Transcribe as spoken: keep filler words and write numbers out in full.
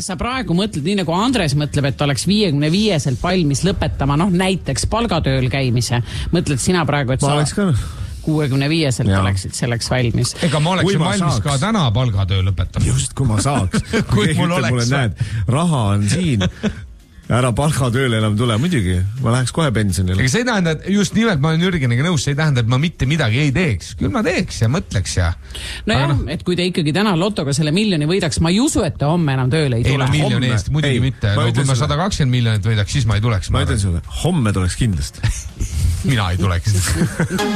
kas sa praegu mõtled nii nagu Andres mõtleb, et oleks viiekümne viieselt valmis lõpetama, noh näiteks palgatööl käimise. Mõtled sina praegu, et ma sa kuuekümne viieselt oleksid selleks valmis. Ega ma oleksin ma valmis saaks. Ka täna palgatöö lõpetama. Just, kui ma saaks. kui mul oleks. Mulle, näed, raha on siin. Ära palgatööle enam tule, muidugi. Ma läheks kohe pensionile. Ega see ei tähenda, et just nimelt ma olen Jürgeniga nõus, see ei tähenda, et ma mitte midagi ei teeks. Küll ma teeks ja mõtleks ja... No jah, no. Et kui te ikkagi täna lotoga selle miljoni võidaks, ma ei usu, et te homme enam tööle ei tule. Ei no miljoni eest, muidugi ei, mitte. No, kui ma sada kakskümmend miljonit võidaks, siis ma ei tuleks. Ma ütlen sulle, homme tuleks kindlasti. Mina ei tuleks.